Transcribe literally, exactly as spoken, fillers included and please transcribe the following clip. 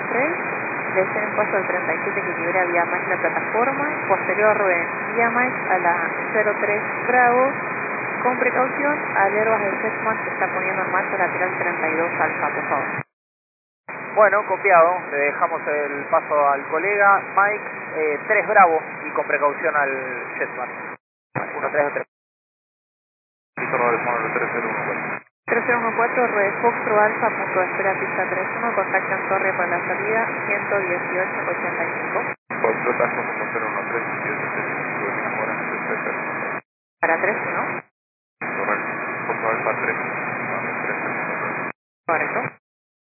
tres, descen en paso al treinta y siete que libera vía Mike la plataforma, posterior rueden vía Mike a la cero tres Bravo, con precaución al Airbus de Jetman que está poniendo en marcha lateral treinta y dos Alfa, por favor. Bueno, copiado, le dejamos el paso al colega Mike, eh, tres Bravo y con precaución al Jetman. uno tres o tres. tres cero uno cuatro. tres cero uno cuatro, ruede Foxtrot Alfa, punto de espera pista treinta y uno, contactan torre para la salida ciento dieciocho ochenta y cinco.